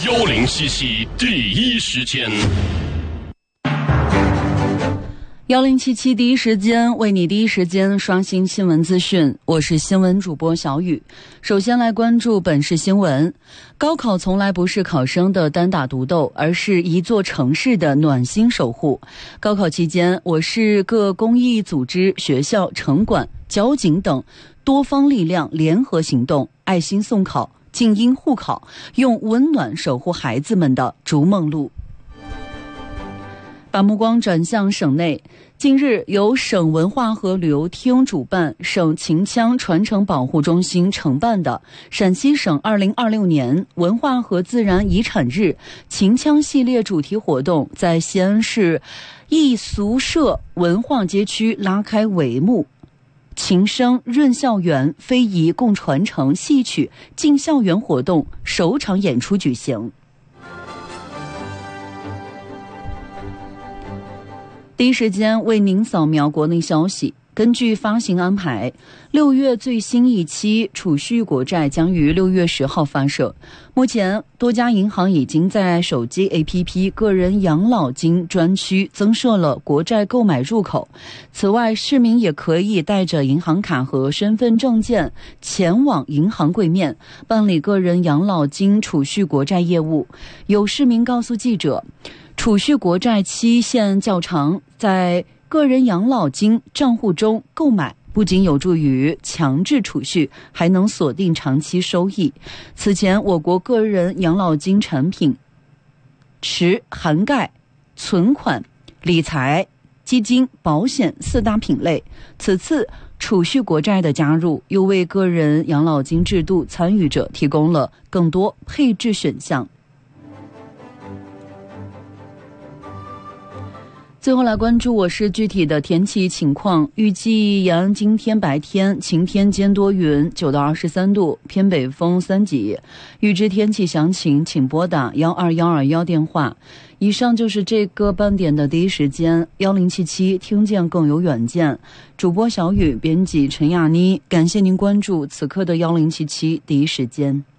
1077第一时间。 1077第一时间为你第一时间刷新新闻资讯，我是新闻主播小雨。首先来关注本市新闻。高考从来不是考生的单打独斗，而是一座城市的暖心守护。高考期间，我市各公益组织、学校、城管、交警等多方力量联合行动，爱心送考、静音护考，用温暖守护孩子们的逐梦路。把目光转向省内，近日由省文化和旅游厅主办、省秦腔传承保护中心承办的陕西省2026年文化和自然遗产日秦腔系列主题活动在西安市艺俗社文化街区拉开帷幕。琴声润校园、非遗共传承戏曲进校园活动首场演出举行。第一时间为您扫描国内消息。根据发行安排，6月最新一期储蓄国债将于6月10号发售。目前，多家银行已经在手机 APP 个人养老金专区增设了国债购买入口。此外，市民也可以带着银行卡和身份证件前往银行柜面办理个人养老金储蓄国债业务。有市民告诉记者，储蓄国债期限较长，在个人养老金账户中购买不仅有助于强制储蓄，还能锁定长期收益。此前，我国个人养老金产品池涵盖存款、理财、基金、保险4大品类。此次储蓄国债的加入，又为个人养老金制度参与者提供了更多配置选项。最后来关注我市具体的天气情况。预计延安今天白天晴天兼多云，9到23度，偏北风3级。预知天气详情，请拨打12121电话。以上就是这个半点的第一时间，1077听见更有远见。主播小雨，编辑陈亚妮，感谢您关注此刻的1077第一时间。